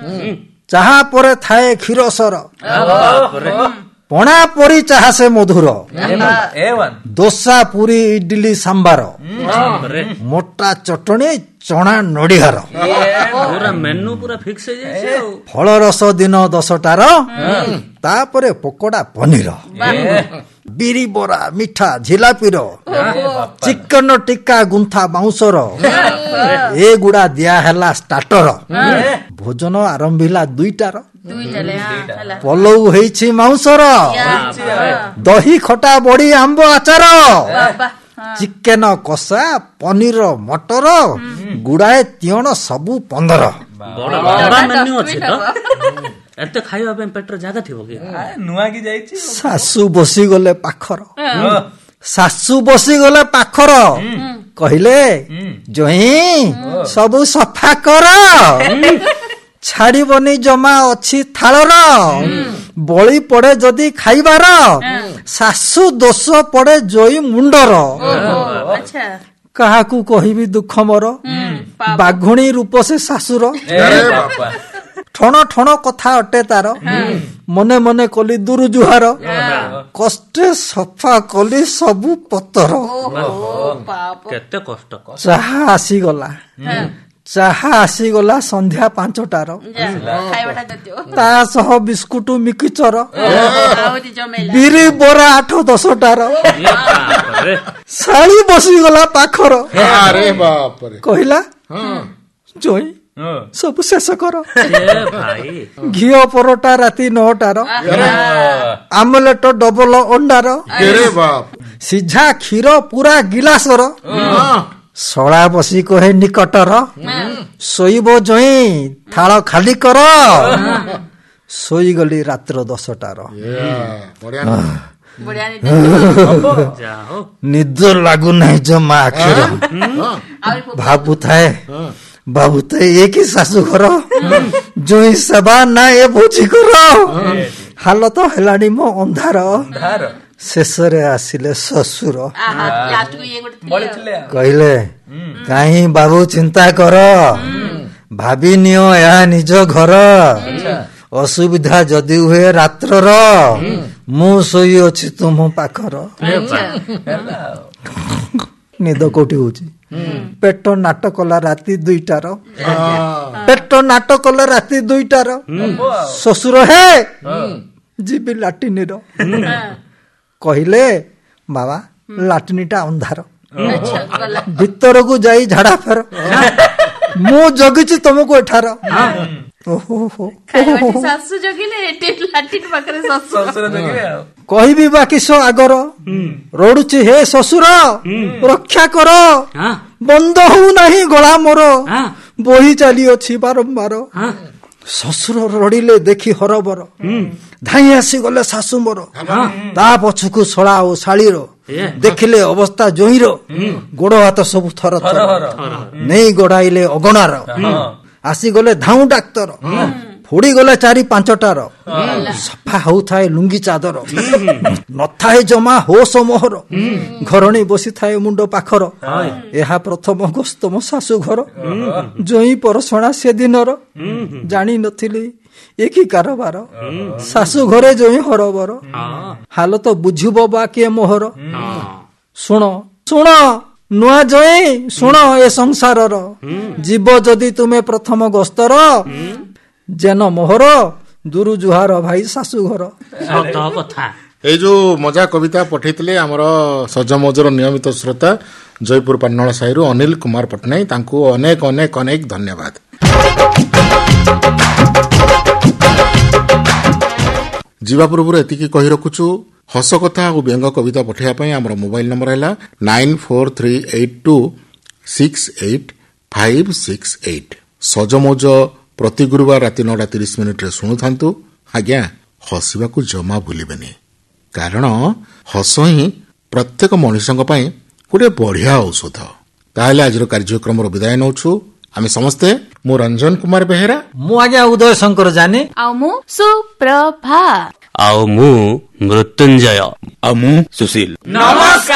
ଚାହା ପରେ ଥାଏ କ୍ଷୀରସର ପଣା ପରି ଚାହା ସେ ମଧୁର ଦୋସା ପୁରୀ ଇଡିଲି ସାମ୍ବାର ମୋଟା ଚଟଣି ଚଣା ନଡ଼ିହାର ଫଳ ରସ ଦିନ 10ଟାର ତାପରେ ପକୋଡା ପନିର ବିରି ବରା ମିଠା ଝିଲାପିର ଚିକନ ଟିକା ଗୁନ୍ଥା ବାଉଁଶର ଏଗୁଡା ଦିଆ ହେଲା ଷ୍ଟାର୍ଟର ଭୋଜନ ଆରମ୍ଭିଲା 2ଟାର ପଲଉ ହେଇଛି ମାଉଁସର ଦହି ଖଟା ବଡି ଆମ୍ବ ଆଚାର ଚିକେନ କଷା ପନିର ମଟର ଗୁଡାଏ ତିଅଣ ସବୁ 15 ଏତେ ଖାଇବା ପାଇଁ ପେଟର ଜାଗା ଥିବ କି ନୂଆ କି ଯାଇଛି ଶାଶୁ ବସିଗଲେ ପାଖର କହିଲେ ଜଇଁ ସବୁ ସଫା କର ଛାଡିବନି ଜମା ଅଛି ଥାଳର ବଳି ପଡେ ଯଦି ଖାଇବାର ଶାଶୁ ଦୋଷ ପଡେ ଜଇ ମୁଣ୍ଡର କାହାକୁ କହିବି ଦୁଃଖ ମୋର ବାଘୁଣୀ ରୂପ ସେ ଶାଶୁର ଠଣ ଠଣ କଥା ଅଟେ ତାର ମନେ ମନେ କଲି ଦୂରୁ ଜୁହାର କଷ୍ଟେ ସଫା କଲି ସବୁ ପତର କେତେ କଷ୍ଟ ଚାହା ଆସିଗଲା ସନ୍ଧ୍ୟା 5ଟାର ତା ସହ ବିସ୍କୁଟ ମିକିଚର ବିରି ବରା 8-10ଟାର ଶାଳି ବସିଗଲା ପାଖର କହିଲା ଜଇଁ ସବୁ ଶେଷ କର ଘିଅ ପରଟା ରାତି 9ଟାର ଆମଲେଟ ଡବଲ ଅଣ୍ଡାର ସିଝା କ୍ଷୀର ପୁରା ଗିଲାସର ଶଳା ବସି କହେ ନିକଟର ଶୋଇବ ଜଇଁ ଥାଳ ଖାଲି କର ଶୋଇଗଲି ରାତ୍ର 10ଟାର ନିଦ ଲାଗୁନାହିଁ ଜମା ଆଖିର ଭାବୁଥାଏ ଏ କି ଶାଶୁ ଘର ଜଇଁ ସେବା ନା ଏ ଭୋଜି କର ହାଲତ ହେଲାଣି ମୋ ଅନ୍ଧାର ଶେଷରେ ଆସିଲେ ଶ୍ୱଶୁର କହିଲେ କାହିଁ ବାବୁ ଚିନ୍ତା କର ଭାବି ନିଅ ଏହା ନିଜ ଘର ଅସୁବିଧା ଯଦି ହୁଏ ରାତ୍ରର ମୁଁ ଶୋଇଅଛି ତୁମ ପାଖର ନିଦ କୋଉଠି ହଉଛି ପେଟ ନାଟ କଲା ରାତି 2ଟାର ଶ୍ୱଶୁର ହେ ଯିବି ଲାଟିନିର କହିଲେ ବାବା ଲାଟିନିଟା ଅନ୍ଧାର ଭିତରକୁ ଯାଇ ଝାଡା ଫେର ମୁଁ ଜଗିଛି ତମକୁ ଏଠାର କହିବି ବା କିସ ଆଗର ରଡୁଛି ହେ ଶ୍ୱଶୁର ରକ୍ଷା କର ବନ୍ଦ ହଉନାହିଁ ଗଳା ମୋର ବହି ଚାଲିଅଛି ବାରମ୍ବାର ଶ୍ୱଶୁର ରଡିଲେ ଦେଖି ହରବର ଧାଇଁ ଆସିଗଲେ ଶାଶୁ ମୋର ତା ପଛକୁ ଶଳା ଓ ଶାଳୀର ଦେଖିଲେ ଅବସ୍ଥା ଜଇଁର ଗୋଡ ହାତ ସବୁ ଥର ନେଇ ଗଡାଇଲେ ଅଗଣାର ଆସିଗଲେ ଧାଉଁ ଡାକ୍ତର ଫୋଡିଗଲେ 4-5ଟାର ସଫା ହଉଥାଏ ଲୁଙ୍ଗି ଚାଦର ନଥାଏ ଜମା ହୋସ ମୋହର ଘରଣୀ ବସିଥାଏ ମୁଣ୍ଡ ପାଖର ଏହା ପ୍ରଥମ ଗସ୍ତ ମୋ ଶାଶୁ ଘର ଜଇଁ ପରସଣା ସେଦିନର ଜାଣିନଥିଲି ଏ କି କାରବାର ଶାଶୁ ଘରେ ଜଇଁ ହରବର ହାଲତ ବୁଝିବ ବା କିଏ ମୋହର ଶୁଣ ନୂଆ ଜଇଁ ଶୁଣ ଏ ସଂସାରର ଯିବ ଯଦି ତୁମେ ପ୍ରଥମ ଗସ୍ତର ଯେନ ମୋହର ଦୂରୁ ଜୁହାର ଭାଇ ଶାଶୁ ଘର କଥା এই যে মজা কবিতা পঠাইলে আমার সজমজর নিয়মিত শ্রোতা জয়পুর পান্নাଳ ସାହିରୁ ଅନିଲ କୁମାର ପଟ୍ଟନାୟକ ତାଙ୍କୁ ଅନେକ ଅନେକ ଅନେକ ଧନ୍ୟବାଦ। ଯିବା ପୂର୍ବରୁ ଏତିକି କହି ରଖୁଛୁ ହସ କଥା ଆଉ ବ୍ୟଙ୍ଗ କବିତା ପଠାଇବା ପାଇଁ ଆମର ମୋବାଇଲ ନମ୍ବର ହେଲା 9438268568। ସଜମଜ ପ୍ରତି ଗୁରୁବାର ରାତି 9:30 ଶୁଣୁଥାନ୍ତୁ। ଆଜ୍ଞା ହସିବାକୁ ଜମା ଭୁଲିବେନି, କାରଣ ହସ ହିଁ ପ୍ରତ୍ୟେକ ମଣିଷଙ୍କ ପାଇଁ ଗୋଟେ ବଢିଆ ଔଷଧ। ତାହେଲେ ଆଜିର କାର୍ଯ୍ୟକ୍ରମର ବିଦାୟ ନେଉଛୁ ଆମେ ସମସ୍ତେ। ମୁଁ ରଞ୍ଜନ କୁମାର ବେହେରା, ମୁଁ ଆଜ୍ଞା ଉଦୟ ଶଙ୍କର ଜାନି, ଆଉ ମୁଁ ସୁପ୍ରଭା, ଆଉ ମୁଁ ମୃତ୍ୟୁଞ୍ଜୟ, ଆଉ ମୁଁ ସୁଶୀଲ। ନମସ୍କାର।